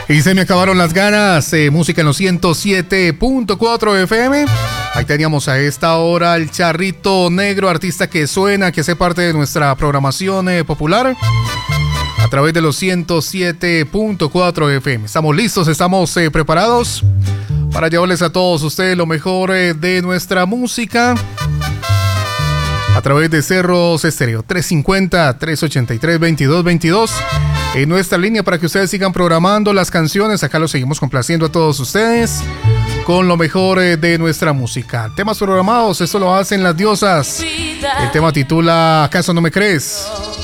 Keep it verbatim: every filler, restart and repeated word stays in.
Y se me acabaron las ganas. Eh, música en los ciento siete punto cuatro F M. Ahí teníamos a esta hora al Charrito Negro, artista que suena, que hace parte de nuestra programación eh, popular a través de los ciento siete punto cuatro F M. Estamos listos, estamos eh, preparados para llevarles a todos ustedes lo mejor eh, de nuestra música a través de Cerros Estéreo tres cincuenta, tres ochenta y tres, veintidós veintidós. En nuestra línea para que ustedes sigan programando las canciones. Acá los seguimos complaciendo a todos ustedes con lo mejor de nuestra música. Temas programados, esto lo hacen las diosas. El tema titula ¿Acaso no me crees?